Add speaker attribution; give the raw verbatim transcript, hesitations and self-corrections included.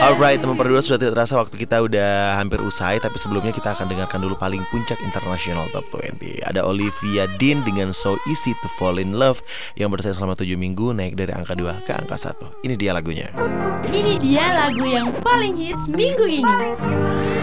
Speaker 1: Alright, teman berdua, sudah tidak terasa waktu kita udah hampir usai. Tapi sebelumnya kita akan dengarkan dulu paling puncak International Top dua puluh. Ada Olivia Dean dengan So Easy to Fall in Love yang bersaing selama tujuh minggu, naik dari angka dua ke angka satu. Ini dia lagunya.
Speaker 2: Ini dia lagu yang paling hits minggu ini.